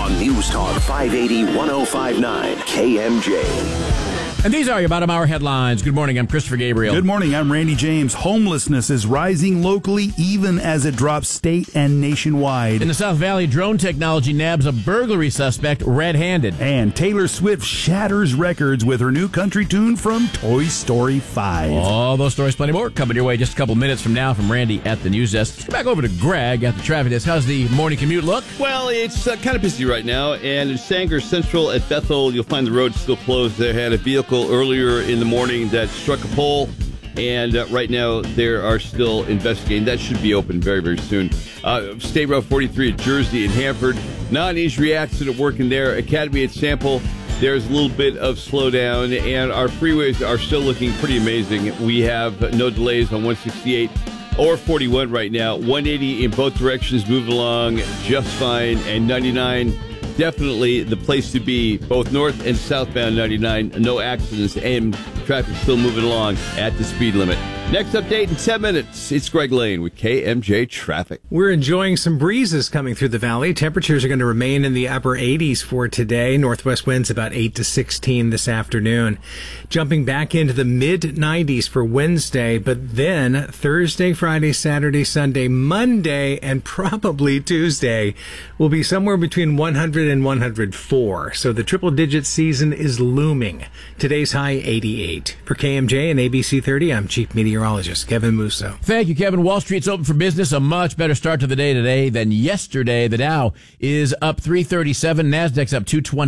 on News Talk 580 1059 KMJ. And these are your bottom hour headlines. Good morning, I'm Christopher Gabriel. Good morning, I'm Randy James. Homelessness is rising locally even as it drops state and nationwide. In the South Valley, drone technology nabs a burglary suspect red-handed. And Taylor Swift shatters records with her new country tune from Toy Story 5. All those stories, plenty more, coming your way just a couple minutes from now from Randy at the news desk. Let's go back over to Greg at the traffic desk. How's the morning commute look? Well, it's kind of busy right now, and in Sanger Central at Bethel, you'll find the road still closed. They had a vehicle earlier in the morning that struck a pole, and right now they are still investigating. That should be open very, very soon. State Route 43 at Jersey and Hanford, non-injury accident working there. Academy at Sample, there's a little bit of slowdown, and our freeways are still looking pretty amazing. We have no delays on 168 or 41 right now. 180 in both directions moving along just fine, and 99 definitely the place to be, both north and southbound 99. No accidents, and traffic still moving along at the speed limit. Next update in 10 minutes. It's Greg Lane with KMJ Traffic. We're enjoying some breezes coming through the valley. Temperatures are going to remain in the upper 80s for today. Northwest winds about 8 to 16 this afternoon. Jumping back into the mid 90s for Wednesday, but then Thursday, Friday, Saturday, Sunday, Monday, and probably Tuesday will be somewhere between 100 and 104. So the triple digit season is looming. Today's high 88. For KMJ and ABC 30, I'm Chief Meteorologist Kevin Musso. Thank you, Kevin. Wall Street's open for business. A much better start to the day today than yesterday. The Dow is up 337. Nasdaq's up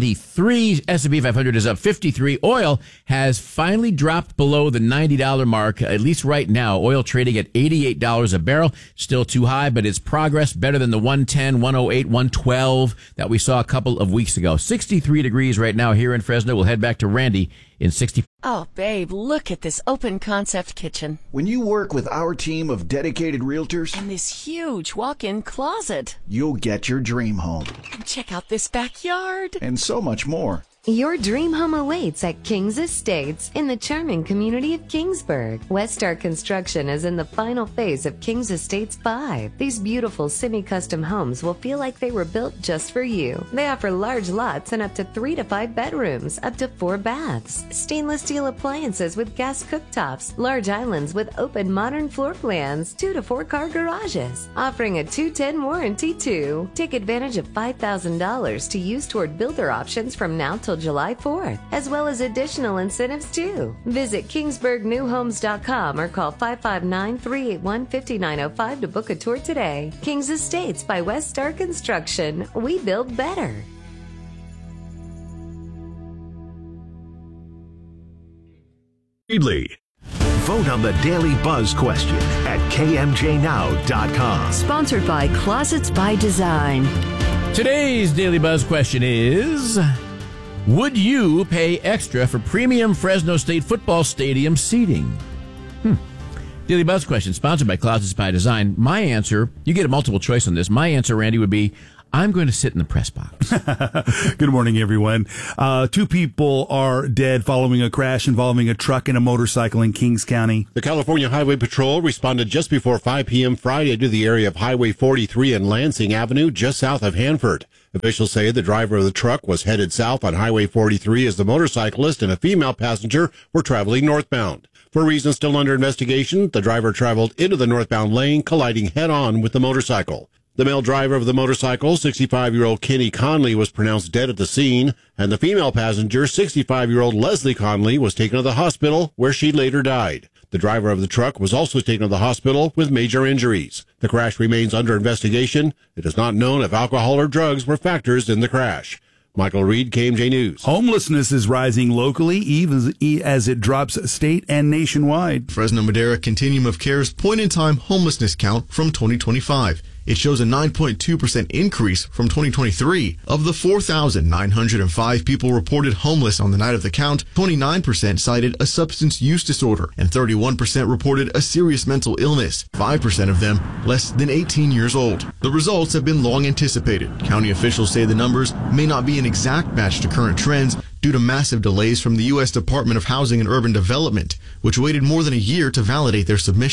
223. S&P 500 is up 53. Oil has finally dropped below the $90 mark, at least right now. Oil trading at $88 a barrel. Still too high, but it's progress better than the 110, 108, 112 that we saw a couple of weeks ago. 63 degrees right now here in Fresno. We'll head back to Randy in 60. Oh, babe, look at this open concept kitchen. When you work with our team of dedicated realtors And this huge walk-in closet. you'll get your dream home. And check out this backyard. And so much more. Your dream home awaits at Kings Estates in the charming community of Kingsburg. Westar Construction is in the final phase of Kings Estates 5. These beautiful semi-custom homes will feel like they were built just for you. They offer large lots and up to 3 to 5 bedrooms, up to 4 baths, stainless steel appliances with gas cooktops, large islands with open modern floor plans, 2 to 4 car garages, offering a 210 warranty too. Take advantage of $5,000 to use toward builder options from now till July 4th, as well as additional incentives too. Visit KingsburgNewHomes.com or call 559-381-5905 to book a tour today. Kings Estates by Westar Construction. We build better. Readly. Vote on the Daily Buzz question at KMJNow.com. Sponsored by Closets by Design. Today's Daily Buzz question is, would you pay extra for premium Fresno State football stadium seating? Daily Buzz question, sponsored by Closets by Design. My answer, you get a multiple choice on this. My answer, Randy, would be, I'm going to sit in the press box. Good morning, everyone. 2 people are dead following a crash involving a truck and a motorcycle in Kings County. The California Highway Patrol responded just before 5 p.m. Friday to the area of Highway 43 and Lansing Avenue, just south of Hanford. Officials say the driver of the truck was headed south on Highway 43 as the motorcyclist and a female passenger were traveling northbound. For reasons still under investigation, the driver traveled into the northbound lane, colliding head-on with the motorcycle. The male driver of the motorcycle, 65-year-old Kenny Conley, was pronounced dead at the scene, and the female passenger, 65-year-old Leslie Conley, was taken to the hospital, where she later died. The driver of the truck was also taken to the hospital with major injuries. The crash remains under investigation. It is not known if alcohol or drugs were factors in the crash. Michael Reed, KMJ News. Homelessness is rising locally, even as it drops state and nationwide. Fresno Madera Continuum of Care's point-in-time homelessness count from 2025. It shows a 9.2% increase from 2023. Of the 4,905 people reported homeless on the night of the count, 29% cited a substance use disorder and 31% reported a serious mental illness, 5% of them less than 18 years old. The results have been long anticipated. County officials say the numbers may not be an exact match to current trends due to massive delays from the U.S. Department of Housing and Urban Development, which waited more than a year to validate their submission.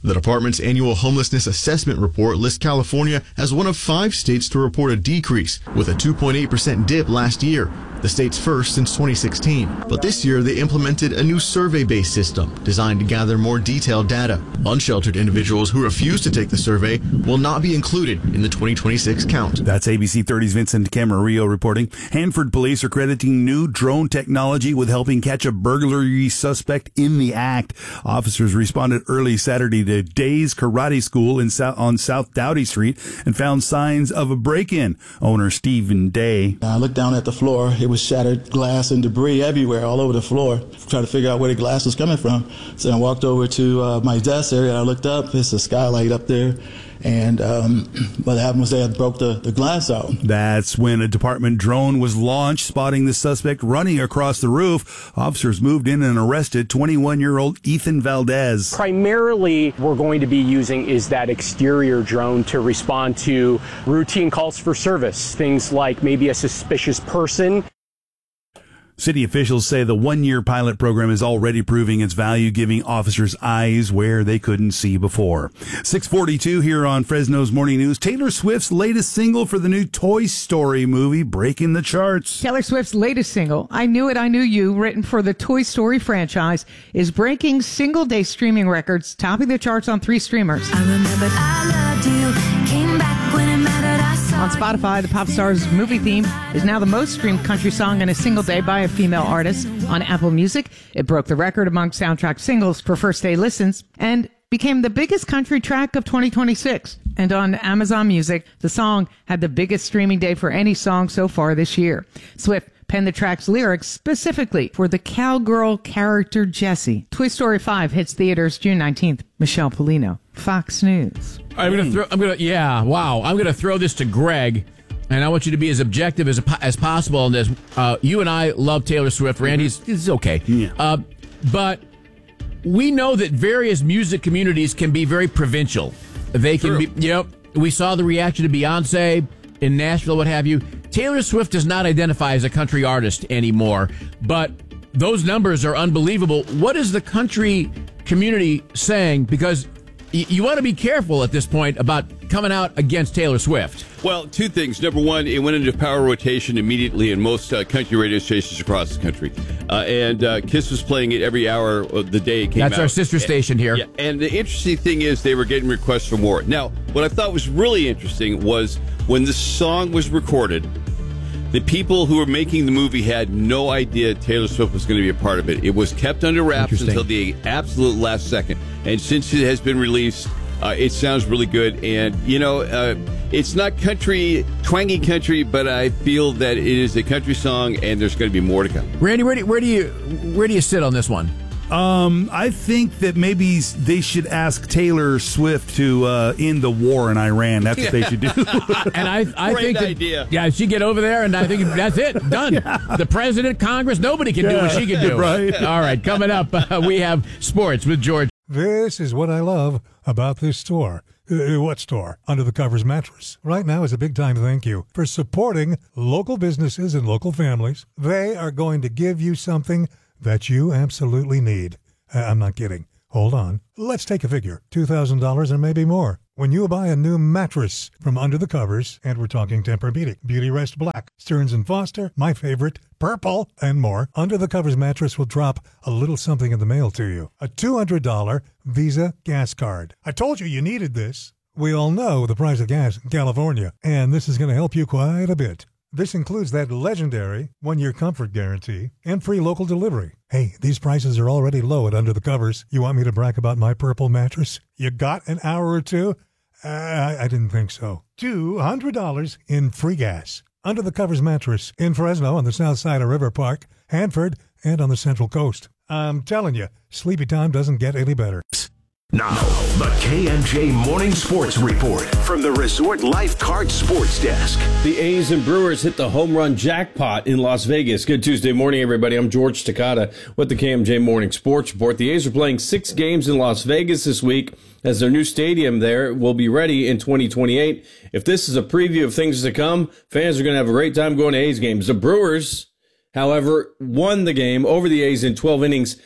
The department's annual homelessness assessment report lists California as one of 5 states to report a decrease, with a 2.8% dip last year, the state's first since 2016. But this year, they implemented a new survey-based system designed to gather more detailed data. Unsheltered individuals who refuse to take the survey will not be included in the 2026 count. That's ABC 30's Vincent Camarillo reporting. Hanford police are crediting new drone technology with helping catch a burglary suspect in the act. Officers responded early Saturday to Day's Karate School on South Doughty Street and found signs of a break-in. Owner Stephen Day. I looked down at the floor. It was shattered glass and debris everywhere, all over the floor. Trying to figure out where the glass was coming from. So I walked over to my desk area. I looked up. It's a skylight up there. And what happened was they had broke the glass out. That's when a department drone was launched, spotting the suspect running across the roof. Officers moved in and arrested 21-year-old Ethan Valdez. Primarily, we're going to be using is that exterior drone to respond to routine calls for service. Things like maybe a suspicious person. City officials say the one-year pilot program is already proving its value, giving officers eyes where they couldn't see before. 6:42 here on Fresno's Morning News. Taylor Swift's latest single for the new Toy Story movie breaking the charts. Taylor Swift's latest single, I Knew It, I Knew You, written for the Toy Story franchise, is breaking single-day streaming records, topping the charts on 3 streamers. I remembered I loved you, came back when it mattered, I saw On Spotify, the pop star's movie theme is now the most streamed country song in a single day by a female artist. On Apple Music, it broke the record among soundtrack singles for first-day listens and became the biggest country track of 2026. And on Amazon Music, the song had the biggest streaming day for any song so far this year. Swift penned the track's lyrics specifically for the cowgirl character Jessie. Toy Story 5 hits theaters June 19th. Michelle Polino, Fox News. I'm gonna throw this to Greg, and I want you to be as objective as possible on this. You and I love Taylor Swift. Randy's is okay, but we know that various music communities can be very provincial. They can be, we saw the reaction to Beyonce in Nashville, what have you. Taylor Swift does not identify as a country artist anymore, but those numbers are unbelievable. What is the country community saying? Because you want to be careful at this point about coming out against Taylor Swift. Well, 2 things. Number one, it went into power rotation immediately in most country radio stations across the country. And KISS was playing it every hour of the day it came out. That's our sister station here. Yeah, and the interesting thing is they were getting requests for more. Now, what I thought was really interesting was when the song was recorded, the people who were making the movie had no idea Taylor Swift was going to be a part of it. It was kept under wraps until the absolute last second. And since it has been released, it sounds really good. And, it's not country, twangy country, but I feel that it is a country song, and there's going to be more to come. Randy, where do you sit on this one? I think that maybe they should ask Taylor Swift to end the war in Iran. That's what they should do. And I think that, idea. Yeah, she get over there, and I think that's it. Done. Yeah. The president, Congress, nobody can do what she can do. Right. All right, coming up, we have sports with George. This is what I love about this store. What store? Under the Covers Mattress. Right now is a big-time thank you for supporting local businesses and local families. They are going to give you something that you absolutely need. I'm not kidding. Hold on. Let's take a figure. $2,000 or maybe more. When you buy a new mattress from Under the Covers, and we're talking Tempur-Pedic, Beautyrest Black, Stearns & Foster, my favorite, Purple, and more, Under the Covers mattress will drop a little something in the mail to you. A $200 Visa gas card. I told you needed this. We all know the price of gas in California, and this is going to help you quite a bit. This includes that legendary 1-year comfort guarantee and free local delivery. Hey, these prices are already low at Under the Covers. You want me to brag about my Purple mattress? You got an hour or two? I didn't think so. $200 in free gas. Under the Covers mattress in Fresno on the south side of River Park, Hanford, and on the Central Coast. I'm telling you, sleepy time doesn't get any better. Now, the KMJ Morning Sports Report from the Resort Life Card Sports Desk. The A's and Brewers hit the home run jackpot in Las Vegas. Good Tuesday morning, everybody. I'm George Takata with the KMJ Morning Sports Report. The A's are playing 6 games in Las Vegas this week as their new stadium there will be ready in 2028. If this is a preview of things to come, fans are going to have a great time going to A's games. The Brewers however, won the game over the A's in 12 innings,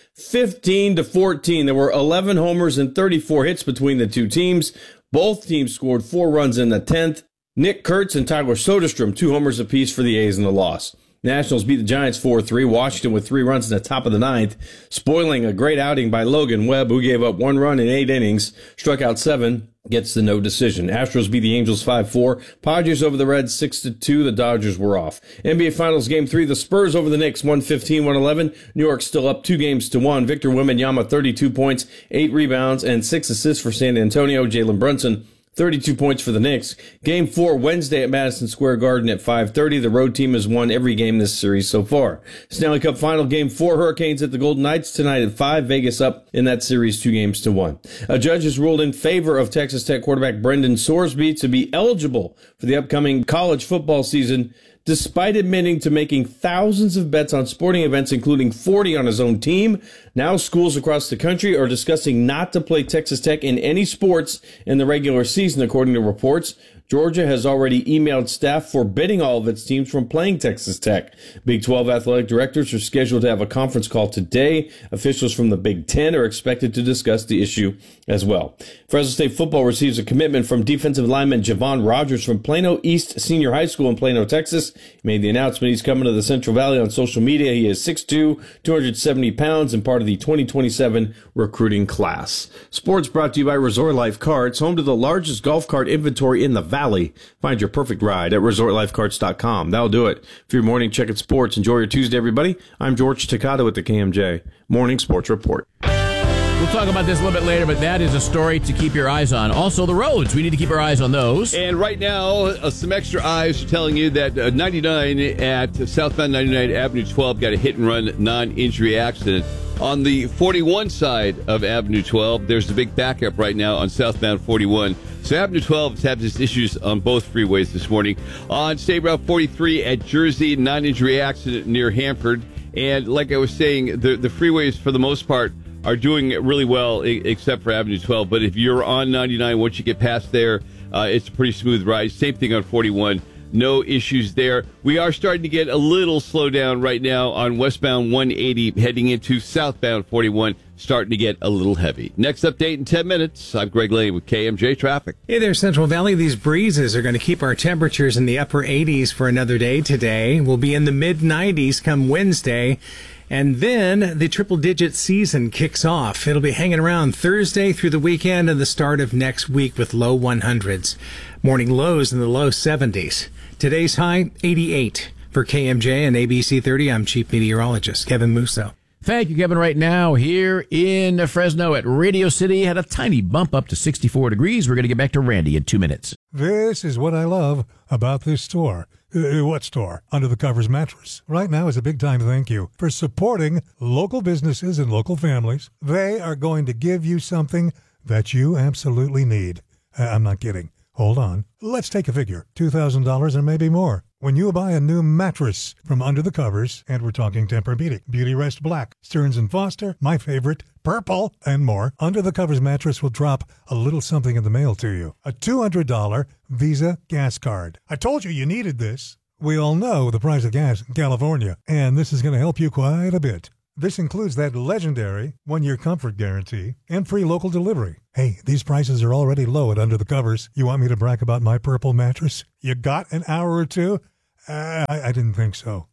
15-14. There were 11 homers and 34 hits between the two teams. Both teams scored 4 runs in the 10th. Nick Kurtz and Tyler Soderstrom, 2 homers apiece for the A's in the loss. Nationals beat the Giants 4-3, Washington with 3 runs in the top of the 9th, spoiling a great outing by Logan Webb, who gave up 1 run in 8 innings, struck out 7, gets the no decision. Astros beat the Angels 5-4, Padres over the Reds 6-2, the Dodgers were off. NBA Finals Game 3, the Spurs over the Knicks 115-111, New York still up 2-1. Victor Wembanyama 32 points, 8 rebounds, and 6 assists for San Antonio. Jalen Brunson 32 points for the Knicks. Game 4 Wednesday at Madison Square Garden at 5:30. The road team has won every game this series so far. Stanley Cup Final Game 4, Hurricanes at the Golden Knights tonight at 5. Vegas up in that series 2-1. A judge has ruled in favor of Texas Tech quarterback Brendan Sorsby to be eligible for the upcoming college football season, despite admitting to making thousands of bets on sporting events, including 40 on his own team. Now schools across the country are discussing not to play Texas Tech in any sports in the regular season, according to reports. Georgia has already emailed staff forbidding all of its teams from playing Texas Tech. Big 12 athletic directors are scheduled to have a conference call today. Officials from the Big 10 are expected to discuss the issue as well. Fresno State football receives a commitment from defensive lineman Javon Rogers from Plano East Senior High School in Plano, Texas. He made the announcement he's coming to the Central Valley on social media. He is 6'2", 270 pounds, and part of the 2027 recruiting class. Sports brought to you by Resort Life Cards, home to the largest golf cart inventory in the Valley. Find your perfect ride at resortlifecards.com. That'll do it for your morning check at sports. Enjoy your Tuesday, everybody. I'm George Takata with the KMJ Morning Sports Report. We'll talk about this a little bit later, but that is a story to keep your eyes on. Also, the roads. We need to keep our eyes on those. And right now, some extra eyes are telling you that 99 at southbound 99 Avenue 12 got a hit-and-run non-injury accident. On the 41 side of Avenue 12, there's a big backup right now on southbound 41. So Avenue 12 has had issues on both freeways this morning. On State Route 43 at Jersey, non-injury accident near Hanford. And like I was saying, the freeways, for the most part, are doing really well, except for Avenue 12. But if you're on 99, once you get past there, it's a pretty smooth ride. Same thing on 41. No issues there. We are starting to get a little slowdown right now on westbound 180 heading into southbound 41, starting to get a little heavy. Next update in 10 minutes. I'm Greg Lane with KMJ Traffic. Hey there, Central Valley. These breezes are going to keep our temperatures in the upper 80s for another day today. We'll be in the mid-90s come Wednesday. And then the triple-digit season kicks off. It'll be hanging around Thursday through the weekend and the start of next week with low 100s. Morning lows in the low 70s. Today's high, 88. For KMJ and ABC 30, I'm Chief Meteorologist Kevin Musso. Thank you, Kevin. Right now, here in Fresno at Radio City, had a tiny bump up to 64 degrees. We're going to get back to Randy in 2 minutes. This is what I love about this store. What store? Under the Covers Mattress. Right now is a big-time thank you for supporting local businesses and local families. They are going to give you something that you absolutely need. I'm not kidding. Hold on. Let's take a figure. $2,000 or maybe more. When you buy a new mattress from Under the Covers, and we're talking Tempur-Pedic, Beautyrest Black, Stearns & Foster, my favorite, Purple, and more, Under the Covers mattress will drop a little something in the mail to you. A $200 Visa gas card. I told you needed this. We all know the price of gas in California, and this is going to help you quite a bit. This includes that legendary one-year comfort guarantee and free local delivery. Hey, these prices are already low at Under the Covers. You want me to brag about my Purple mattress? You got an hour or two? I didn't think so.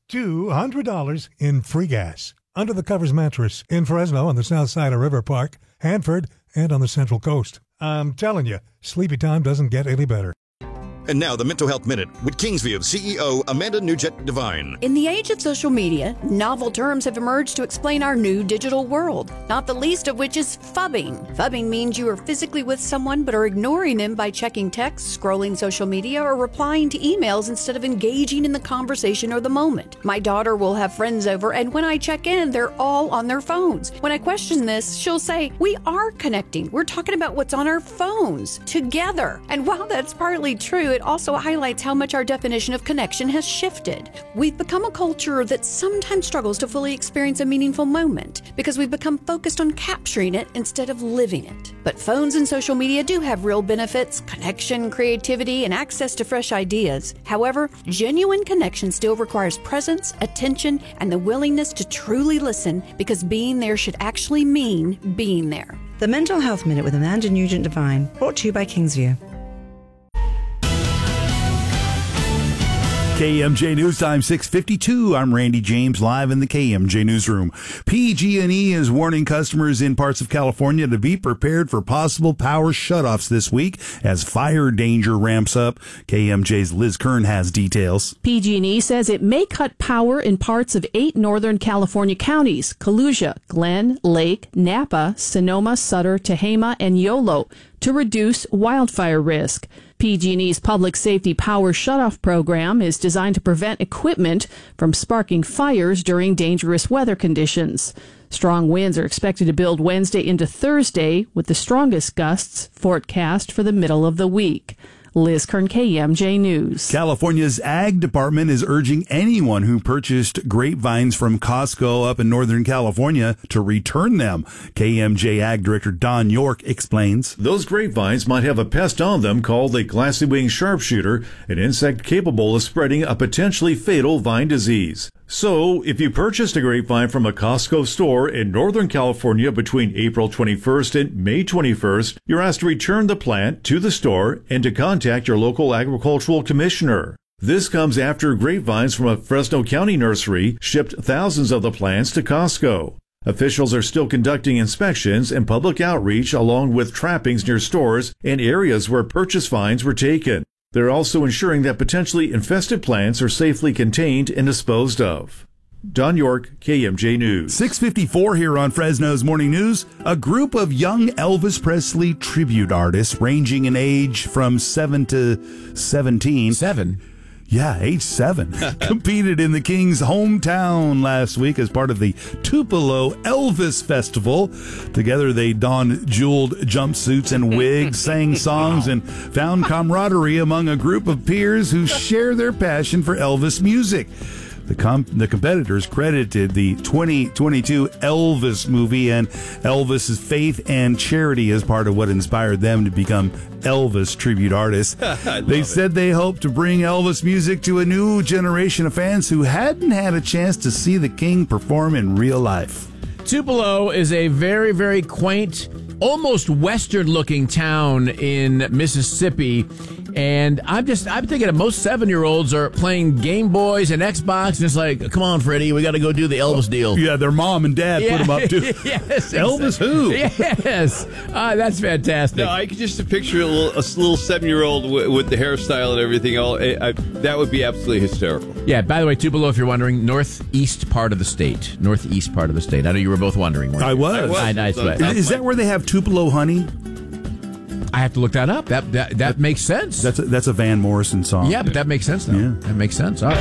$200 in free gas. Under the Covers mattress in Fresno on the south side of River Park, Hanford, and on the Central Coast. I'm telling you, sleepy time doesn't get any better. And now the Mental Health Minute with Kingsview CEO Amanda Nugent Devine. In the age of social media, novel terms have emerged to explain our new digital world, not the least of which is phubbing. Phubbing means you are physically with someone but are ignoring them by checking texts, scrolling social media, or replying to emails instead of engaging in the conversation or the moment. My daughter will have friends over, and when I check in, they're all on their phones. When I question this, she'll say, "We are connecting. We're talking about what's on our phones together." And while that's partly true, it also highlights how much our definition of connection has shifted. We've become a culture that sometimes struggles to fully experience a meaningful moment because we've become focused on capturing it instead of living it. But phones and social media do have real benefits: connection, creativity, and access to fresh ideas. However, genuine connection still requires presence, attention, and the willingness to truly listen, because being there should actually mean being there. The Mental Health Minute with Amanda Nugent Devine, brought to you by Kingsview. KMJ News Time 6:52. I'm Randy James, live in the KMJ Newsroom. PG&E is warning customers in parts of California to be prepared for possible power shutoffs this week as fire danger ramps up. KMJ's Liz Kern has details. PG&E says it may cut power in parts of 8 Northern California counties: Kalusia, Glen, Lake, Napa, Sonoma, Sutter, Tehama, and Yolo, to reduce wildfire risk. PG&E's Public Safety Power Shutoff program is designed to prevent equipment from sparking fires during dangerous weather conditions. Strong winds are expected to build Wednesday into Thursday, with the strongest gusts forecast for the middle of the week. Liz Kern, KMJ News. California's Ag Department is urging anyone who purchased grapevines from Costco up in Northern California to return them. KMJ Ag Director Don York explains. Those grapevines might have a pest on them called a glassy-winged sharpshooter, an insect capable of spreading a potentially fatal vine disease. So, if you purchased a grapevine from a Costco store in Northern California between April 21st and May 21st, you're asked to return the plant to the store and to contact your local agricultural commissioner. This comes after grapevines from a Fresno County nursery shipped thousands of the plants to Costco. Officials are still conducting inspections and public outreach, along with trappings near stores and areas where purchase vines were taken. They're also ensuring that potentially infested plants are safely contained and disposed of. Don York, KMJ News. 6:54 here on Fresno's Morning News. A group of young Elvis Presley tribute artists ranging in age from 7 to 17. 7? Yeah, age 7. Competed in the King's hometown last week as part of the Tupelo Elvis Festival. Together they donned jeweled jumpsuits and wigs, sang songs, and found camaraderie among a group of peers who share their passion for Elvis music. The competitors credited the 2022 Elvis movie and Elvis's faith and charity as part of what inspired them to become Elvis tribute artists. They said they hope to bring Elvis music to a new generation of fans who hadn't had a chance to see the King perform in real life. Tupelo is a very, very quaint, almost Western-looking town in Mississippi. And I'm thinking of most 7-year-olds are playing Game Boys and Xbox, and it's like, come on, Freddie, we got to go do the Elvis deal. Yeah, their mom and dad put them up to yes, Elvis who? Yes, that's fantastic. No, I could just picture a little 7-year-old with the hairstyle and everything. That would be absolutely hysterical. Yeah, by the way, Tupelo, if you're wondering, northeast part of the state. Northeast part of the state. I know you were both wondering. I was. Is that where they have Tupelo honey? I have to look that up. That makes sense. That's a Van Morrison song. Yeah, but that makes sense, though. Yeah. That makes sense. All right.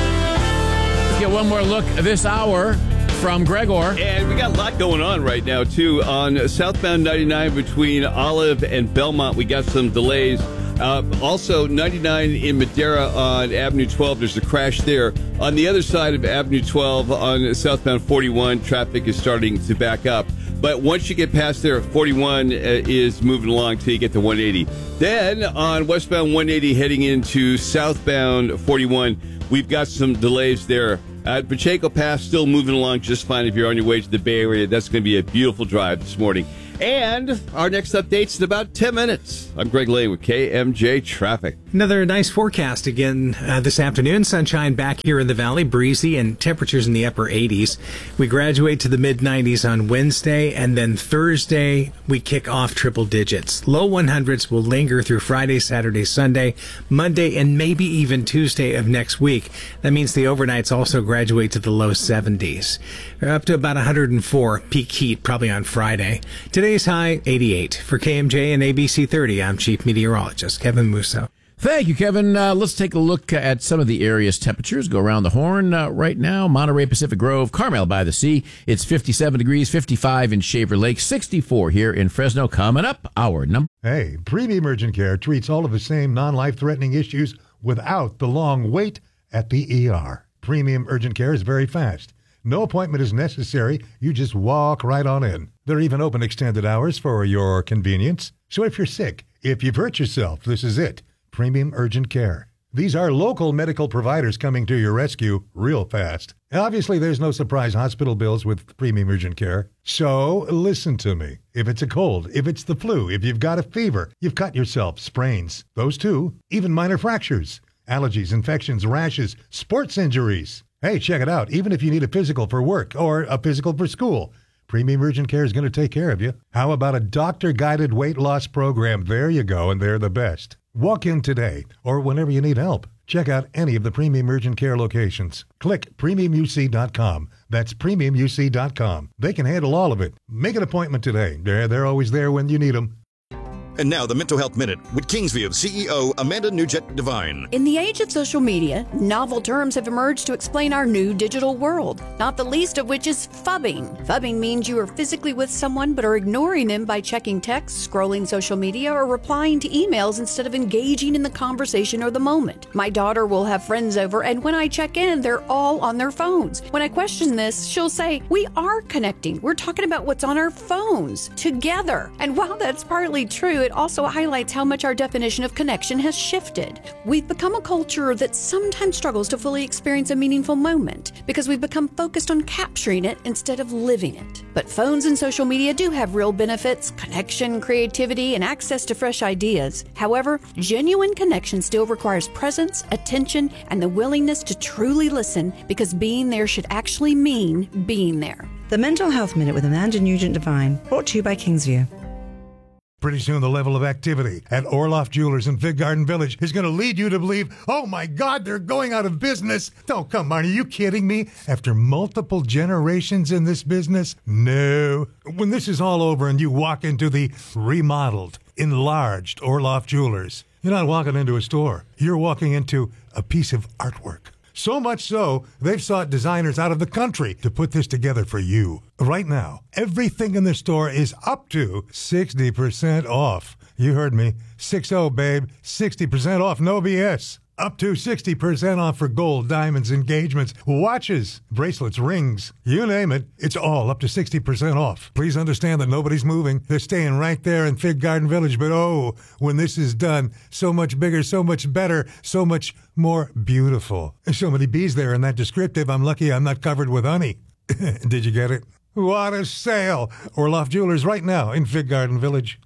Let's get one more look this hour from Gregor. And we got a lot going on right now, too. On southbound 99 between Olive and Belmont, we got some delays. Also, 99 in Madera on Avenue 12, there's a crash there. On the other side of Avenue 12 on southbound 41, traffic is starting to back up. But once you get past there, 41 is moving along till you get to 180. Then on westbound 180 heading into southbound 41, we've got some delays there. At Pacheco Pass, still moving along just fine if you're on your way to the Bay Area. That's going to be a beautiful drive this morning. And our next update's in about 10 minutes. I'm Greg Lane with KMJ Traffic. Another nice forecast again this afternoon. Sunshine back here in the valley, breezy, and temperatures in the upper 80s. We graduate to the mid-90s on Wednesday, and then Thursday we kick off triple digits. Low 100s will linger through Friday, Saturday, Sunday, Monday, and maybe even Tuesday of next week. That means the overnights also graduate to the low 70s. We're up to about 104 peak heat probably on Friday. Today's high, 88. For KMJ and ABC 30, I'm Chief Meteorologist Kevin Musso. Thank you, Kevin. Let's take a look at some of the area's temperatures. Go around the horn right now. Monterey, Pacific Grove, Carmel by the Sea. It's 57 degrees, 55 in Shaver Lake, 64 here in Fresno. Coming up, our number. Hey, Premium Urgent Care treats all of the same non-life-threatening issues without the long wait at the ER. Premium Urgent Care is very fast. No appointment is necessary. You just walk right on in. They're even open extended hours for your convenience. So if you're sick, if you've hurt yourself, this is it. Premium Urgent Care. These are local medical providers coming to your rescue real fast. Obviously, there's no surprise hospital bills with Premium Urgent Care. So listen to me. If it's a cold, if it's the flu, if you've got a fever, you've cut yourself, sprains, those too, even minor fractures, allergies, infections, rashes, sports injuries. Hey, check it out. Even if you need a physical for work or a physical for school, Premium Urgent Care is going to take care of you. How about a doctor-guided weight loss program? There you go, and they're the best. Walk in today or whenever you need help. Check out any of the Premium Urgent Care locations. Click PremiumUC.com. That's PremiumUC.com. They can handle all of it. Make an appointment today. They're always there when you need them. And now the Mental Health Minute with Kingsview CEO Amanda Nugent Devine. In the age of social media, novel terms have emerged to explain our new digital world, not the least of which is fubbing. Fubbing means you are physically with someone but are ignoring them by checking texts, scrolling social media, or replying to emails instead of engaging in the conversation or the moment. My daughter will have friends over, and when I check in, they're all on their phones. When I question this, she'll say, "We are connecting. We're talking about what's on our phones together." And while that's partly true, it also highlights how much our definition of connection has shifted. We've become a culture that sometimes struggles to fully experience a meaningful moment because we've become focused on capturing it instead of living it. But phones and social media do have real benefits: connection, creativity, and access to fresh ideas. However, genuine connection still requires presence, attention, and the willingness to truly listen, because being there should actually mean being there. The Mental Health Minute with Amanda Nugent Devine, brought to you by Kingsview. Pretty soon the level of activity at Orloff Jewelers in Fig Garden Village is going to lead you to believe, oh my God, they're going out of business. Oh, come on, are you kidding me? After multiple generations in this business? No. When this is all over and you walk into the remodeled, enlarged Orloff Jewelers, you're not walking into a store. You're walking into a piece of artwork. So much so, they've sought designers out of the country to put this together for you. Right now, everything in the store is up to 60% off. You heard me. 60, babe. 60% off. No BS. Up to 60% off for gold, diamonds, engagements, watches, bracelets, rings. You name it. It's all up to 60% off. Please understand that nobody's moving. They're staying right there in Fig Garden Village. But oh, when this is done, so much bigger, so much better, so much more beautiful. There's so many bees there in that descriptive. I'm lucky I'm not covered with honey. Did you get it? What a sale. Orloff Jewelers right now in Fig Garden Village.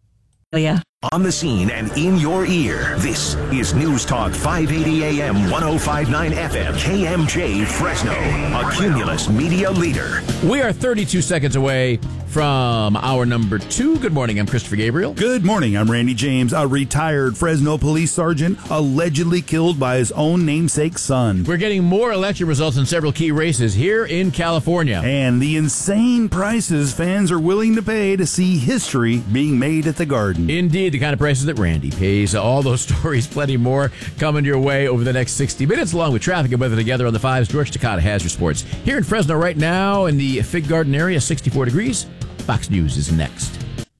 Yeah. On the scene and in your ear, this is News Talk 580 AM 105.9 FM KMJ Fresno, a Cumulus media leader. We are 32 seconds away from hour number 2. Good morning, I'm Christopher Gabriel. Good morning, I'm Randy James, a retired Fresno police sergeant allegedly killed by his own namesake son. We're getting more election results in several key races here in California. And the insane prices fans are willing to pay to see history being made at the Garden. Indeed, the kind of prices that Randy pays. All those stories, plenty more, coming your way over the next 60 minutes, along with traffic and weather together on the 5s. George Takata has your sports. Here in Fresno right now, in the Fig Garden area, 64 degrees. Fox News is next.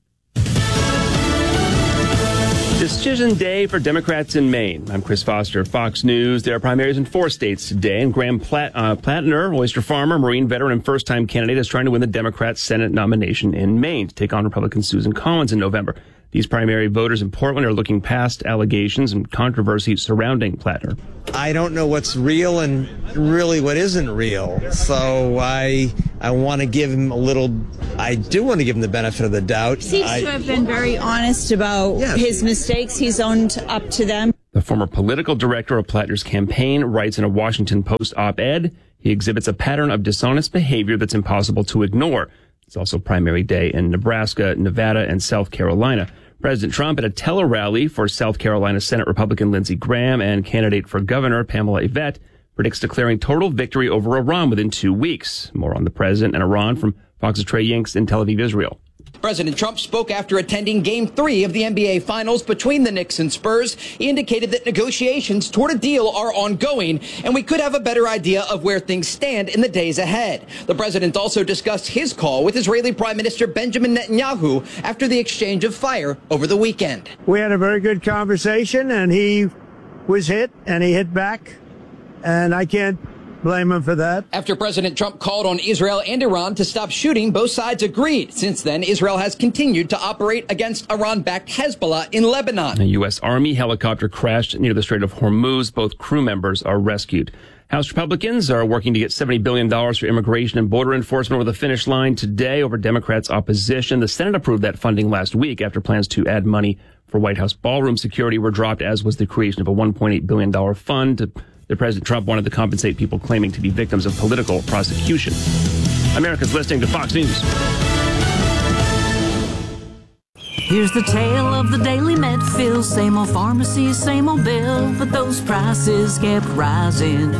Decision day for Democrats in Maine. I'm Chris Foster, Fox News. There are primaries in 4 states today, and Graham Plattner, oyster farmer, Marine veteran, and first-time candidate, is trying to win the Democrat Senate nomination in Maine to take on Republican Susan Collins in November. These primary voters in Portland are looking past allegations and controversy surrounding Plattner. I don't know what's real and really what isn't real. So I want to give him I do want to give him the benefit of the doubt. He seems to have been very honest about his mistakes. He's owned up to them. The former political director of Plattner's campaign writes in a Washington Post op-ed, he exhibits a pattern of dishonest behavior that's impossible to ignore. It's also primary day in Nebraska, Nevada, and South Carolina. President Trump at a tele-rally for South Carolina Senate Republican Lindsey Graham and candidate for governor Pamela Yvette predicts declaring total victory over Iran within 2 weeks. More on the president and Iran from Fox's Trey Yanks in Tel Aviv, Israel. President Trump spoke after attending Game 3 of the NBA Finals between the Knicks and Spurs. He indicated that negotiations toward a deal are ongoing, and we could have a better idea of where things stand in the days ahead. The president also discussed his call with Israeli Prime Minister Benjamin Netanyahu after the exchange of fire over the weekend. We had a very good conversation, and he was hit, and he hit back, and I can't blame him for that. After President Trump called on Israel and Iran to stop shooting, both sides agreed. Since then, Israel has continued to operate against Iran-backed Hezbollah in Lebanon. A U.S. Army helicopter crashed near the Strait of Hormuz. Both crew members are rescued. House Republicans are working to get $70 billion for immigration and border enforcement over the finish line today over Democrats' opposition. The Senate approved that funding last week after plans to add money for White House ballroom security were dropped, as was the creation of a $1.8 billion fund that President Trump wanted to compensate people claiming to be victims of political prosecution. America's listening to Fox News. Here's the tale of the daily Medfield. Same old pharmacy, same old bill, but those prices kept rising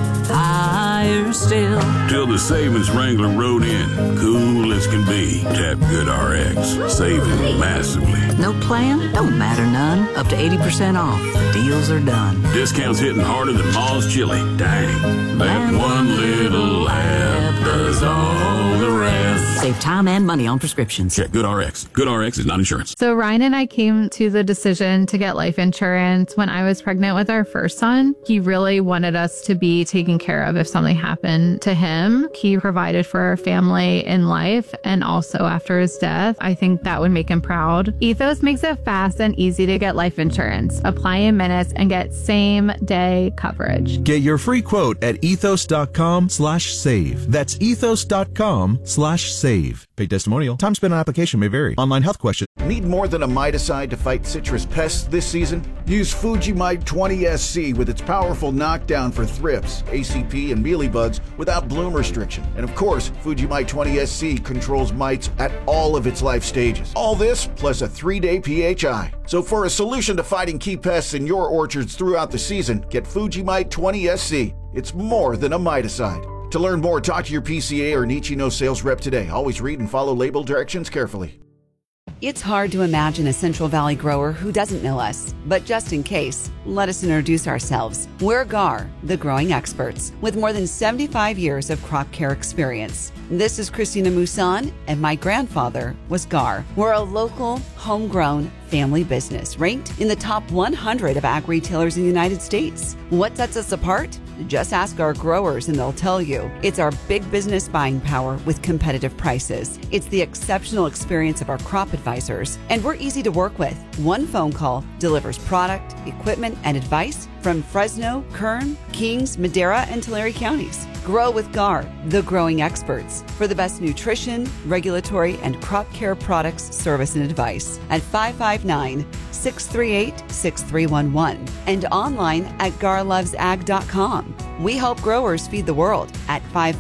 higher still. Till the savings wrangler rode in, cool as can be. Tap GoodRx, saving massively. No plan? Don't matter none. Up to 80% off. Deals are done. Discounts hitting harder than Ma's chili. Dang, that one little app does all the rest. Save time and money on prescriptions. Check GoodRx. GoodRx is not insurance. So Ryan and I came to the decision to get life insurance when I was pregnant with our first son. He really wanted us to be taken care of if something happened to him. He provided for our family in life and also after his death. I think that would make him proud. Ethos makes it fast and easy to get life insurance. Apply in minutes and get same day coverage. Get your free quote at ethos.com/save. That's ethos.com/save. Paid testimonial. Time spent on application may vary. Online health question. Need more than a miticide to fight citrus pests this season? Use Fugimite 20SC with its powerful knockdown for thrips, ACP, and mealybugs without bloom restriction. And of course, Fugimite 20SC controls mites at all of its life stages. All this plus a 3-day PHI. So for a solution to fighting key pests in your orchards throughout the season, get Fugimite 20SC. It's more than a miticide. To learn more, talk to your PCA or Nichino sales rep today. Always read and follow label directions carefully. It's hard to imagine a Central Valley grower who doesn't know us. But just in case, let us introduce ourselves. We're GAR, the growing experts, with more than 75 years of crop care experience. This is Christina Musan, and my grandfather was GAR. We're a local, homegrown family business ranked in the top 100 of ag retailers in the United States. What sets us apart? Just ask our growers and they'll tell you. It's our big business buying power with competitive prices. It's the exceptional experience of our crop advisors. And we're easy to work with. One phone call delivers product, equipment, and advice from Fresno, Kern, Kings, Madera, and Tulare counties. Grow with GAR, the growing experts, for the best nutrition, regulatory, and crop care products, service, and advice at 559-638-6311 and online at garlovesag.com. We help growers feed the world at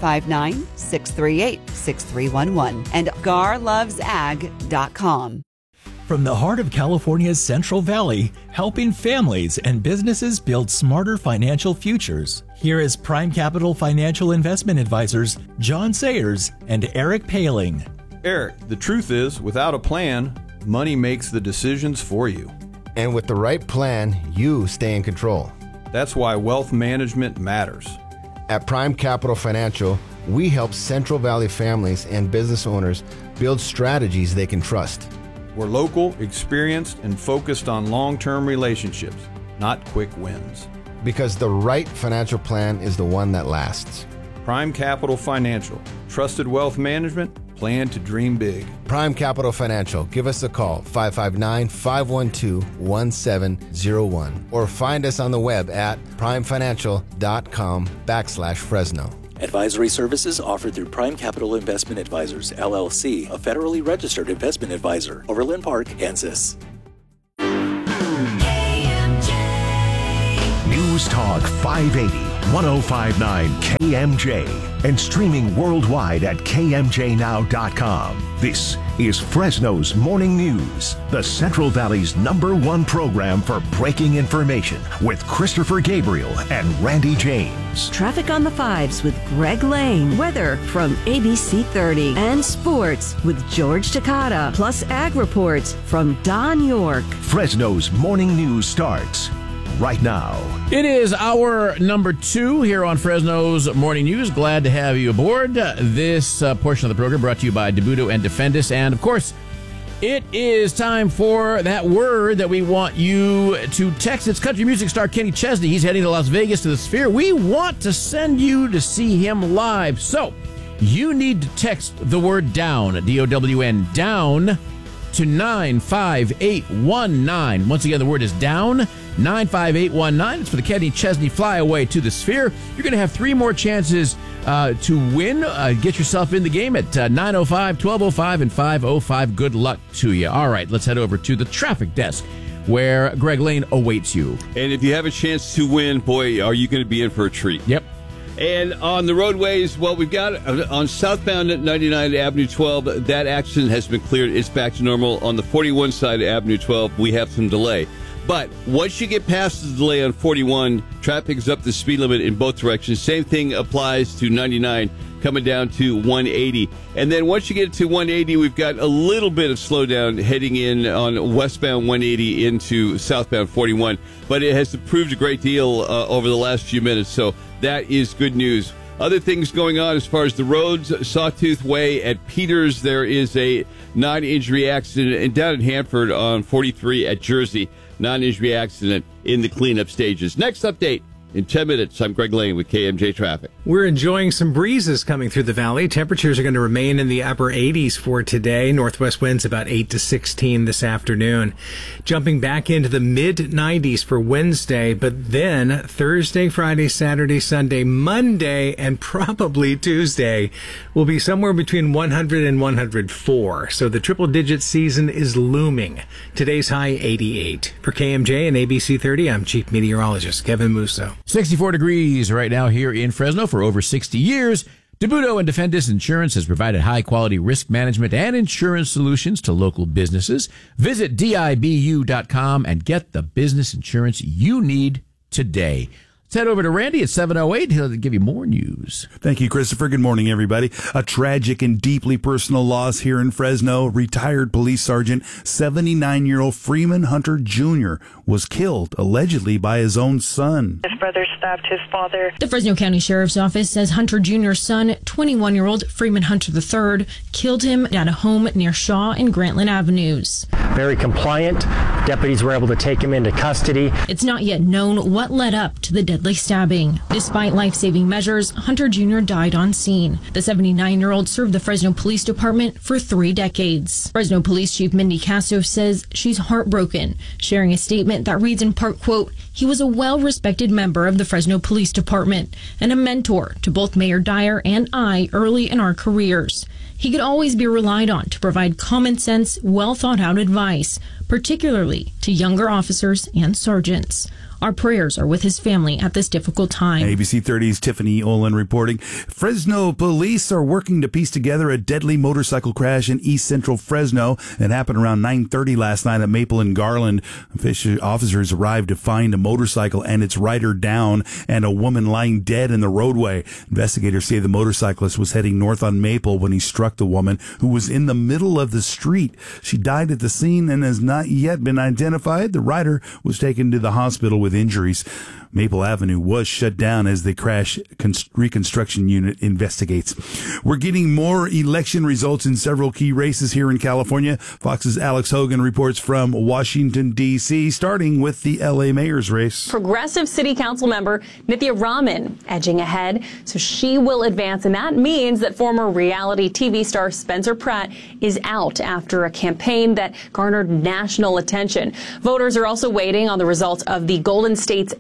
559-638-6311 and garlovesag.com. From the heart of California's Central Valley, helping families and businesses build smarter financial futures. Here is Prime Capital Financial Investment Advisors John Sayers and Eric Paling. Eric, the truth is, without a plan, money makes the decisions for you. And with the right plan, you stay in control. That's why wealth management matters. At Prime Capital Financial, we help Central Valley families and business owners build strategies they can trust. We're local, experienced, and focused on long-term relationships, not quick wins. Because the right financial plan is the one that lasts. Prime Capital Financial. Trusted wealth management. Plan to dream big. Prime Capital Financial. Give us a call, 559-512-1701. Or find us on the web at primefinancial.com/Fresno. Advisory services offered through Prime Capital Investment Advisors, LLC, a federally registered investment advisor, Overland Park, Kansas. News Talk 580, 105.9 KMJ, and streaming worldwide at KMJNow.com. This is Fresno's Morning News, the Central Valley's #1 program for breaking information with Christopher Gabriel and Randy James. Traffic on the 5s with Greg Lane. Weather from ABC 30. And sports with George Takata. Plus ag reports from Don York. Fresno's Morning News starts right now. It is hour number 2 here on Fresno's Morning News. Glad to have you aboard. This portion of the program brought to you by DeBudo and Defendus. And, of course, it is time for that word that we want you to text. It's country music star Kenny Chesney. He's heading to Las Vegas to the Sphere. We want to send you to see him live. So you need to text the word down, D-O-W-N, down, to 95819. Once again, the word is down, 95819. It's for the Kenny Chesney Flyaway to the Sphere. You're going to have 3 more chances to win. Get yourself in the game at 9:05, 12:05, and 5:05. Good luck to you. All right, let's head over to the traffic desk where Greg Lane awaits you. And if you have a chance to win, boy, are you going to be in for a treat. Yep. And on the roadways, well, we've got on southbound at 99 Avenue 12, that accident has been cleared. It's back to normal. On the 41 side of Avenue 12, we have some delay. But once you get past the delay on 41, traffic is up the speed limit in both directions. Same thing applies to 99 coming down to 180. And then once you get to 180, we've got a little bit of slowdown heading in on westbound 180 into southbound 41. But it has improved a great deal over the last few minutes, so that is good news. Other things going on as far as the roads, Sawtooth Way at Peters, there is a non-injury accident. And down at Hanford on 43 at Jersey, non-injury accident in the cleanup stages. Next update in 10 minutes. I'm Greg Lane with KMJ Traffic. We're enjoying some breezes coming through the valley. Temperatures are going to remain in the upper 80s for today. Northwest winds about 8 to 16 this afternoon. Jumping back into the mid-90s for Wednesday, but then Thursday, Friday, Saturday, Sunday, Monday, and probably Tuesday will be somewhere between 100 and 104. So the triple-digit season is looming. Today's high 88. For KMJ and ABC 30, I'm Chief Meteorologist Kevin Musso. 64 degrees right now here in Fresno. For over 60 years, DeBudo and Defendus Insurance has provided high-quality risk management and insurance solutions to local businesses. Visit DIBU.com and get the business insurance you need today. Let's head over to Randy at 7:08. He'll give you more news. Thank you, Christopher. Good morning, everybody. A tragic and deeply personal loss here in Fresno. Retired police sergeant, 79-year-old Freeman Hunter Jr. was killed, allegedly by his own son. His brother stabbed his father. The Fresno County Sheriff's Office says Hunter Jr.'s son, 21-year-old Freeman Hunter III, killed him at a home near Shaw and Grantland Avenues. Very compliant. Deputies were able to take him into custody. It's not yet known what led up to the deadly stabbing. Despite life-saving measures, Hunter Jr. died on scene. The 79-year-old served the Fresno Police Department for 3 decades. Fresno Police Chief Mindy Castro says she's heartbroken, sharing a statement that reads in part, quote, "He was a well-respected member of the Fresno Police Department and a mentor to both Mayor Dyer and I early in our careers. He could always be relied on to provide common sense, well-thought-out advice, particularly to younger officers and sergeants. Our prayers are with his family at this difficult time." ABC 30's Tiffany Olin reporting. Fresno police are working to piece together a deadly motorcycle crash in East Central Fresno. It happened around 9:30 last night at Maple and Garland. Officers arrived to find a motorcycle and its rider down and a woman lying dead in the roadway. Investigators say the motorcyclist was heading north on Maple when he struck the woman, who was in the middle of the street. She died at the scene and has not yet been identified. The rider was taken to the hospital with injuries. Maple Avenue was shut down as the crash reconstruction unit investigates. We're getting more election results in several key races here in California. Fox's Alex Hogan reports from Washington, D.C., starting with the L.A. mayor's race. Progressive City Council member Nithya Raman edging ahead, so she will advance, and that means that former reality TV star Spencer Pratt is out after a campaign that garnered national attention. Voters are also waiting on the results of the Golden State's governor's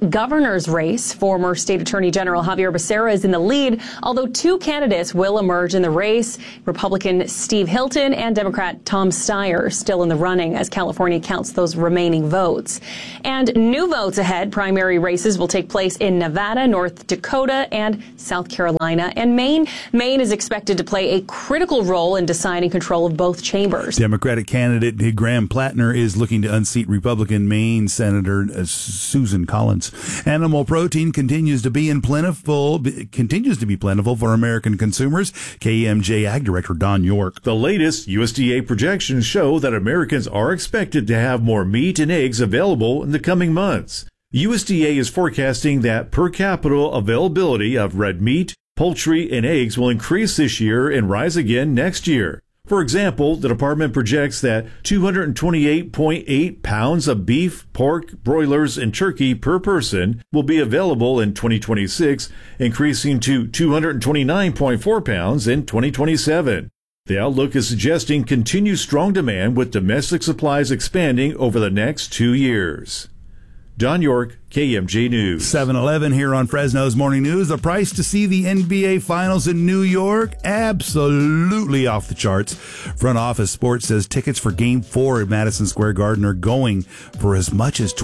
governor's race. Former State Attorney General Javier Becerra is in the lead, although two candidates will emerge in the race. Republican Steve Hilton and Democrat Tom Steyer still in the running as California counts those remaining votes. And new votes ahead. Primary races will take place in Nevada, North Dakota, and South Carolina, and Maine. Maine is expected to play a critical role in deciding control of both chambers. Democratic candidate Graham Plattner is looking to unseat Republican Maine Senator Susan Collins. Animal protein continues to be plentiful for American consumers. KMJ Ag Director Don York. The latest USDA projections show that Americans are expected to have more meat and eggs available in the coming months. USDA is forecasting that per capita availability of red meat, poultry, and eggs will increase this year and rise again next year. For example, the department projects that 228.8 pounds of beef, pork, broilers, and turkey per person will be available in 2026, increasing to 229.4 pounds in 2027. The outlook is suggesting continued strong demand with domestic supplies expanding over the next 2 years. Don York, KMJ News. 7-Eleven here on Fresno's Morning News. The price to see the NBA Finals in New York, absolutely off the charts. Front Office Sports says tickets for Game 4 at Madison Square Garden are going for as much as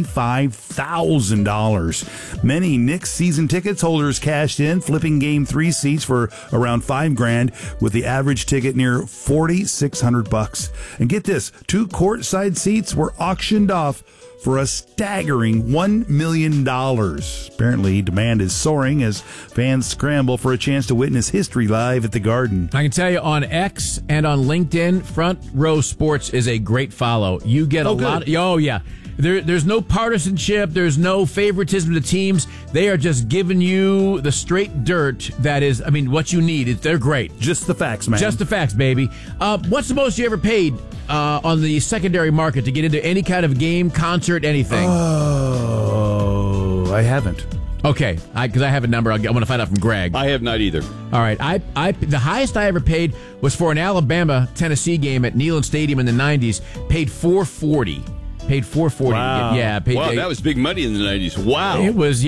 $25,000. Many Knicks season tickets holders cashed in, flipping Game 3 seats for around $5,000, with the average ticket near $4,600. And get this, 2 courtside seats were auctioned off for a staggering $1 million. Apparently, demand is soaring as fans scramble for a chance to witness history live at the Garden. I can tell you on X and on LinkedIn, Front Row Sports is a great follow. You get a lot. Oh, yeah. There's no partisanship. There's no favoritism to teams. They are just giving you the straight dirt that is, what you need. They're great. Just the facts, man. Just the facts, baby. What's the most you ever paid on the secondary market to get into any kind of game, concert, anything? Oh, I haven't. Okay, because I have a number. I want to find out from Greg. I have not either. All right, the highest I ever paid was for an Alabama-Tennessee game at Neyland Stadium in the 90s. Paid $440. Paid $440. Wow. Yeah. Wow, that was big money in the 90s. Wow. It was.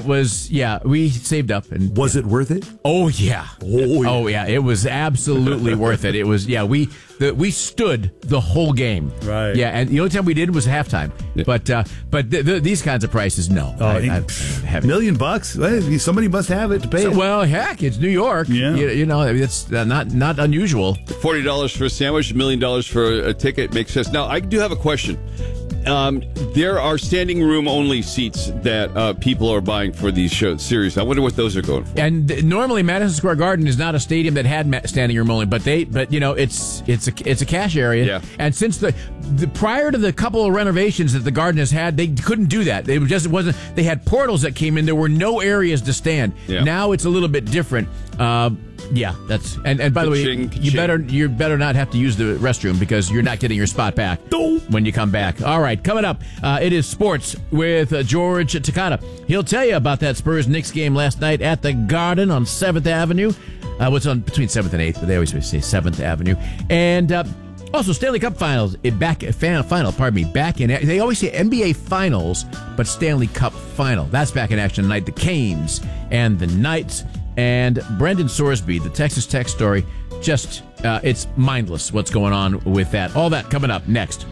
We saved up. And was it worth it? Oh, yeah. Oh, yeah. It was absolutely worth it. It was, we stood the whole game. Right. Yeah, and the only time we did was halftime. Yeah. But these kinds of prices, no. $1 million? Well, somebody must have it to pay it. Well, heck, it's New York. Yeah. It's not unusual. $40 for a sandwich, $1 million for a ticket makes sense. Now, I do have a question. There are standing room only seats that people are buying for these series. I wonder what those are going for. And normally Madison Square Garden is not a stadium that had standing room only, but it's a cash area. Yeah. And since the prior to the couple of renovations that the Garden has had, they couldn't do that. It wasn't. They had portals that came in. There were no areas to stand. Yeah. Now it's a little bit different. Yeah, that's and by the way, you better not have to use the restroom because you're not getting your spot back when you come back. All right, coming up, it is sports with George Takata. He'll tell you about that Spurs-Knicks game last night at the Garden on 7th Avenue. What's on between 7th and 8th, but they always say 7th Avenue. And also Stanley Cup Finals back in. They always say NBA Finals, but Stanley Cup Final. That's back in action tonight. The Canes and the Knights. And Brendan Sorsby, the Texas Tech story, just, it's mindless what's going on with that. All that coming up next.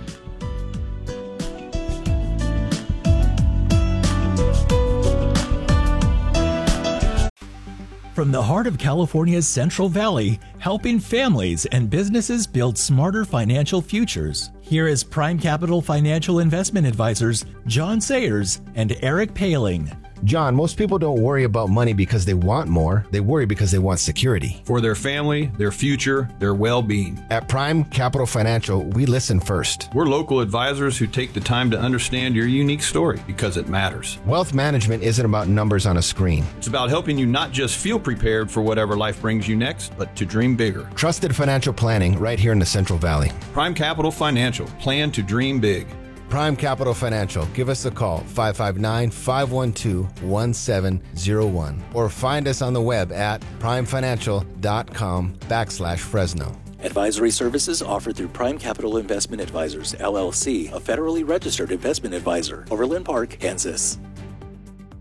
From the heart of California's Central Valley, helping families and businesses build smarter financial futures. Here is Prime Capital Financial Investment Advisors John Sayers and Eric Paling. John, most people don't worry about money because they want more. They worry because they want security. For their family, their future, their well-being. At Prime Capital Financial, we listen first. We're local advisors who take the time to understand your unique story because it matters. Wealth management isn't about numbers on a screen. It's about helping you not just feel prepared for whatever life brings you next, but to dream bigger. Trusted financial planning right here in the Central Valley. Prime Capital Financial. Plan to dream big. Prime Capital Financial. Give us a call, 559-512-1701. Or find us on the web at primefinancial.com/Fresno. Advisory services offered through Prime Capital Investment Advisors, LLC, a federally registered investment advisor, Overland Park, Kansas.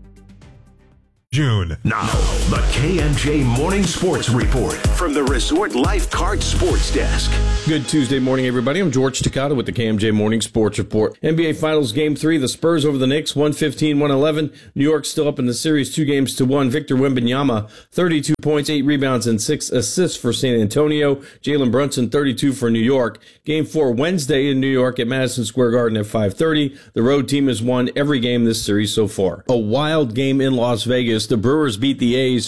June. Now, the KMJ Morning Sports Report from the Resort Lifeguard Sports Desk. Good Tuesday morning, everybody. I'm George Takata with the KMJ Morning Sports Report. NBA Finals Game 3, the Spurs over the Knicks, 115-111. New York still up in the series, 2-1. Victor Wembanyama, 32 points, 8 rebounds, and 6 assists for San Antonio. Jalen Brunson, 32 for New York. Game 4 Wednesday in New York at Madison Square Garden at 5:30. The road team has won every game this series so far. A wild game in Las Vegas. The Brewers beat the A's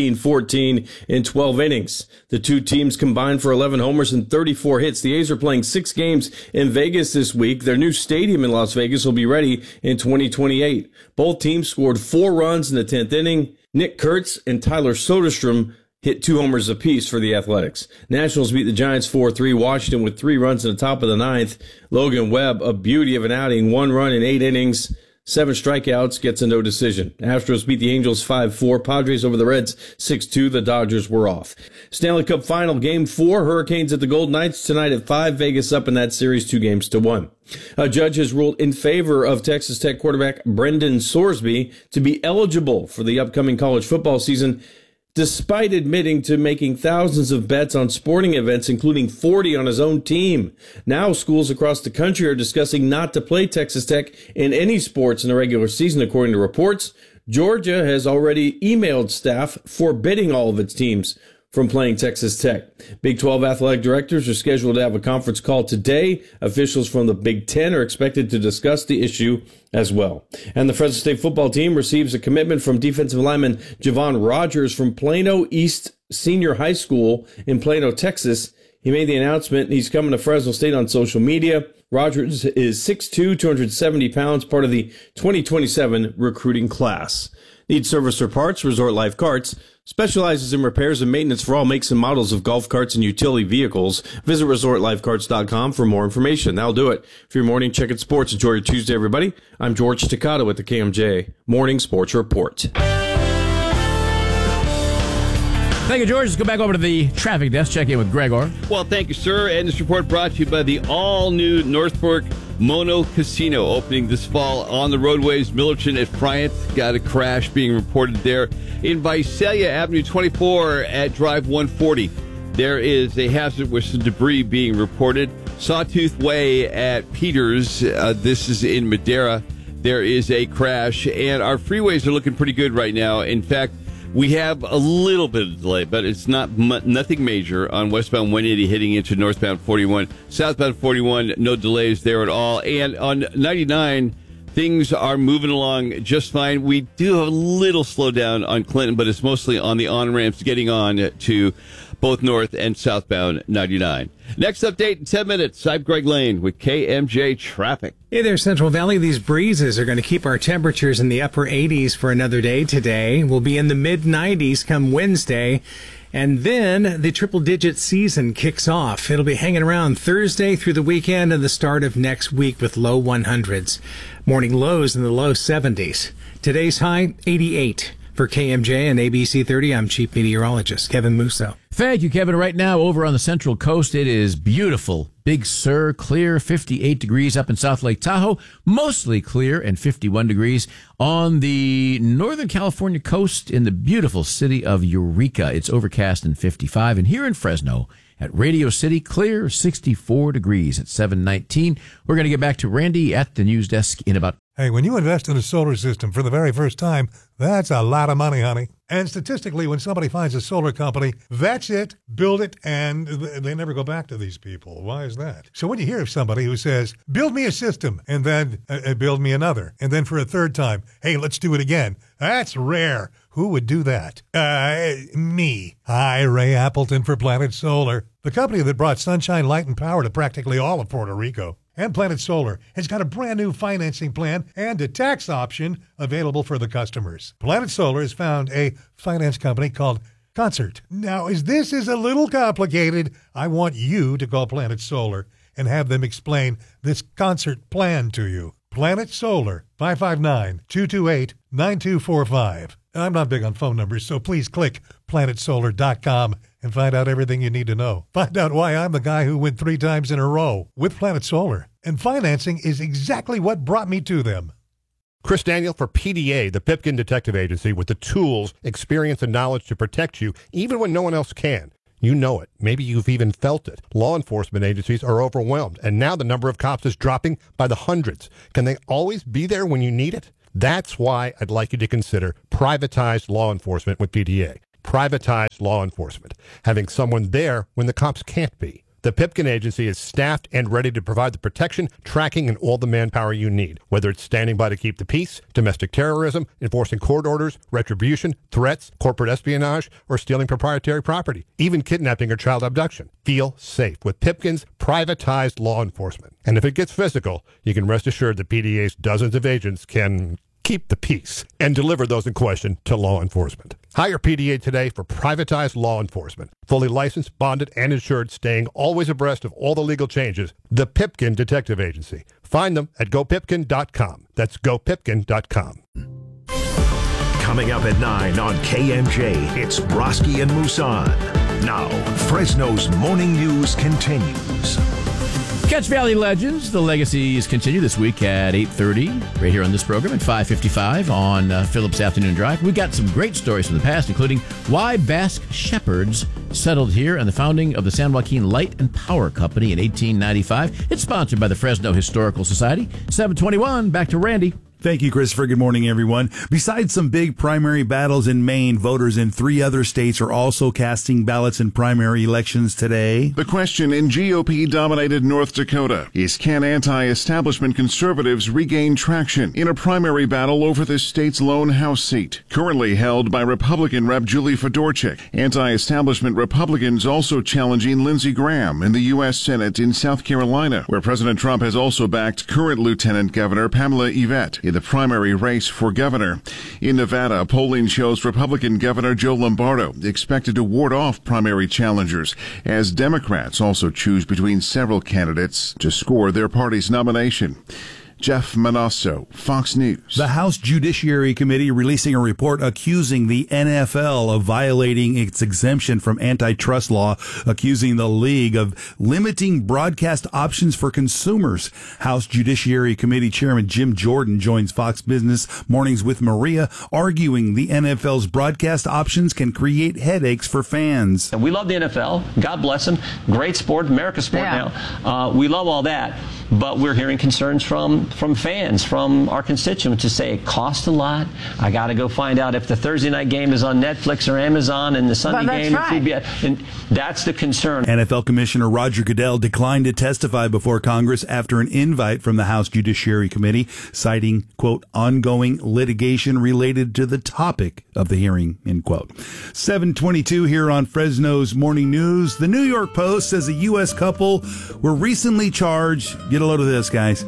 15-14 in 12 innings. The two teams combined for 11 homers and 34 hits. The A's are playing 6 games in Vegas this week. Their new stadium in Las Vegas will be ready in 2028. Both teams scored 4 runs in the 10th inning. Nick Kurtz and Tyler Soderstrom hit 2 homers apiece for the Athletics. Nationals beat the Giants 4-3. Washington with 3 runs in the top of the 9th. Logan Webb, a beauty of an outing, 1 run in 8 innings. 7 strikeouts, gets a no decision. Astros beat the Angels 5-4. Padres over the Reds 6-2. The Dodgers were off. Stanley Cup Final Game 4. Hurricanes at the Golden Knights tonight at 5. Vegas up in that series 2-1. A judge has ruled in favor of Texas Tech quarterback Brendan Sorsby to be eligible for the upcoming college football season, despite admitting to making thousands of bets on sporting events, including 40 on his own team. Now schools across the country are discussing not to play Texas Tech in any sports in the regular season, according to reports. Georgia has already emailed staff forbidding all of its teams from playing Texas Tech. Big 12 athletic directors are scheduled to have a conference call today. Officials from the Big 10 are expected to discuss the issue as well. And the Fresno State football team receives a commitment from defensive lineman Javon Rogers from Plano East Senior High School in Plano, Texas. He made the announcement he's coming to Fresno State on social media. Rogers is 6'2", 270 pounds, part of the 2027 recruiting class. Need service or parts? Resort Life Carts specializes in repairs and maintenance for all makes and models of golf carts and utility vehicles. Visit resortlifecarts.com for more information. That'll do it for your morning check at sports. Enjoy your Tuesday, everybody. I'm George Takata with the KMJ Morning Sports Report. Thank you, George. Let's go back over to the traffic desk, check in with Gregor. Well, thank you, sir. And this report brought to you by the all-new North Fork Mono Casino, opening this fall on the roadways. Millerton at Bryant got a crash being reported there. In Visalia, Avenue 24 at Drive 140, there is a hazard with some debris being reported. Sawtooth Way at Peters, this is in Madera, there is a crash. And our freeways are looking pretty good right now. In fact, we have a little bit of delay, but it's nothing major on westbound 180 heading into northbound 41. Southbound 41, no delays there at all. And on 99, things are moving along just fine. We do have a little slowdown on Clinton, but it's mostly on the on-ramps getting on to both north and southbound 99. Next update in 10 minutes. I'm Greg Lane with KMJ Traffic. Hey there, Central Valley. These breezes are going to keep our temperatures in the upper 80s for another day today. We'll be in the mid-90s come Wednesday. And then the triple-digit season kicks off. It'll be hanging around Thursday through the weekend and the start of next week with low 100s. Morning lows in the low 70s. Today's high, 88. For KMJ and ABC 30, I'm Chief Meteorologist Kevin Musso. Thank you, Kevin. Right now, over on the Central Coast, it is beautiful. Big Sur, clear, 58 degrees up in South Lake Tahoe, mostly clear, and 51 degrees on the Northern California coast in the beautiful city of Eureka. It's overcast and 55. And here in Fresno, at Radio City, clear, 64 degrees at 7:19. We're going to get back to Randy at the news desk in about... Hey, when you invest in a solar system for the very first time, that's a lot of money, honey. And statistically, when somebody finds a solar company, that's it, build it, and they never go back to these people. Why is that? So when you hear of somebody who says, build me a system, and then build me another, and then for a third time, hey, let's do it again, that's rare. Who would do that? Me. Hi, Ray Appleton for Planet Solar, the company that brought sunshine, light, and power to practically all of Puerto Rico. And Planet Solar has got a brand new financing plan and a tax option available for the customers. Planet Solar has found a finance company called Concert. Now, as this is a little complicated, I want you to call Planet Solar and have them explain this Concert plan to you. Planet Solar, 559-228-9245. I'm not big on phone numbers, so please click planetsolar.com and find out everything you need to know. Find out why I'm the guy who went 3 times in a row with Planet Solar. And financing is exactly what brought me to them. Chris Daniel for PDA, the Pipkin Detective Agency, with the tools, experience, and knowledge to protect you, even when no one else can. You know it. Maybe you've even felt it. Law enforcement agencies are overwhelmed, and now the number of cops is dropping by the hundreds. Can they always be there when you need it? That's why I'd like you to consider privatized law enforcement with PDA. Privatized law enforcement. Having someone there when the cops can't be. The Pipkin Agency is staffed and ready to provide the protection, tracking, and all the manpower you need, whether it's standing by to keep the peace, domestic terrorism, enforcing court orders, retribution, threats, corporate espionage, or stealing proprietary property, even kidnapping or child abduction. Feel safe with Pipkin's privatized law enforcement. And if it gets physical, you can rest assured that PDA's dozens of agents can keep the peace and deliver those in question to law enforcement. Hire PDA today for privatized law enforcement. Fully licensed, bonded, and insured, staying always abreast of all the legal changes. The Pipkin Detective Agency. Find them at gopipkin.com. That's gopipkin.com. Coming up at 9 on KMJ, it's Broski and Musan. Now, Fresno's Morning News continues. Catch Valley Legends. The legacies continue this week at 8:30, right here on this program, at 5:55 on Phillips Afternoon Drive. We got some great stories from the past, including why Basque shepherds settled here and the founding of the San Joaquin Light and Power Company in 1895. It's sponsored by the Fresno Historical Society. 7:21, back to Randy. Thank you, Christopher. Good morning, everyone. Besides some big primary battles in Maine, voters in 3 other states are also casting ballots in primary elections today. The question in GOP-dominated North Dakota is, can anti-establishment conservatives regain traction in a primary battle over the state's lone House seat, currently held by Republican Rep. Julie Fedorchik? Anti-establishment Republicans also challenging Lindsey Graham in the U.S. Senate in South Carolina, where President Trump has also backed current Lieutenant Governor Pamela Yvette in the primary race for governor. In Nevada, polling shows Republican Governor Joe Lombardo expected to ward off primary challengers as Democrats also choose between several candidates to score their party's nomination. Jeff Manasso, Fox News. The House Judiciary Committee releasing a report accusing the NFL of violating its exemption from antitrust law, accusing the league of limiting broadcast options for consumers. House Judiciary Committee Chairman Jim Jordan joins Fox Business Mornings with Maria, arguing the NFL's broadcast options can create headaches for fans. We love the NFL. God bless them. Great sport, America's sport now. We love all that. But we're hearing concerns from fans, from our constituents, to say it costs a lot. I got to go find out if the Thursday night game is on Netflix or Amazon and the Sunday game is CBS. And that's the concern. NFL Commissioner Roger Goodell declined to testify before Congress after an invite from the House Judiciary Committee, citing, quote, ongoing litigation related to the topic of the hearing, end quote. 7:22 here on Fresno's Morning News. The New York Post says a U.S. couple were recently charged, get a load of this, guys,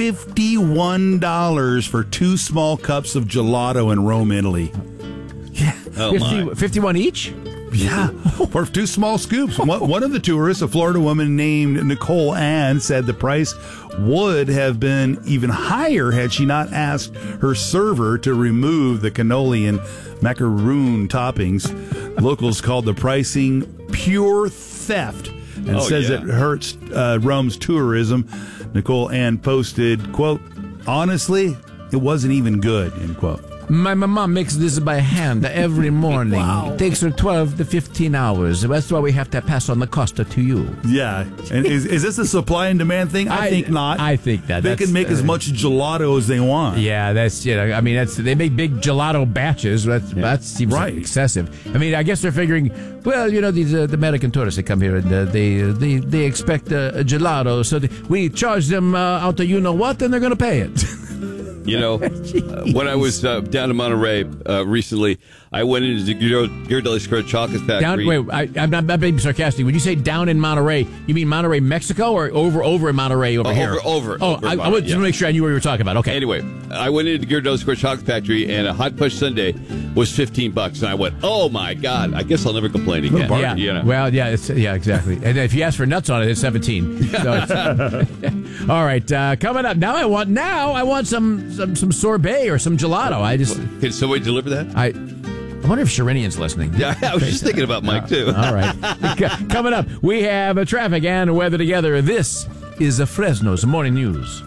$51 for 2 small cups of gelato in Rome, Italy. Yeah. 51 each? Yeah, for 2 small scoops. One of the tourists, a Florida woman named Nicole Ann, said the price would have been even higher had she not asked her server to remove the cannoli and macaroon toppings. Locals called the pricing pure theft and says it hurts Rome's tourism. Nicole Ann posted, quote, honestly, it wasn't even good, end quote. My mama makes this by hand every morning. Wow. It takes her 12 to 15 hours. That's why we have to pass on the cost to you. Yeah. And is this a supply and demand thing? I think not. I think that. They can make as much gelato as they want. Yeah, that's, I mean, they make big gelato batches. That seems like excessive. I mean, I guess they're figuring, well, these the American tourists that come here, and they expect a gelato, so we charge them out to you-know-what, and they're going to pay it. When I was down in Monterey recently, I went into the Ghirardelli Square Chocolate Factory. I'm not being sarcastic. When you say down in Monterey, you mean Monterey, Mexico, or over in Monterey over here? Over. I wanted to make sure I knew what you were talking about. Okay. Anyway, I went into the Ghirardelli Square Chocolate Factory, and a hot punch sundae was $15, and I went, "Oh my God! I guess I'll never complain again." Yeah. Well, yeah, exactly. And if you ask for nuts on it, it's 17. So all right, coming up now. I want some sorbet or some gelato. Can somebody deliver that? I wonder if Sherinian's listening. Yeah, I was just thinking about Mike, too. All right. Coming up, we have traffic and weather together. This is the Fresno's Morning News.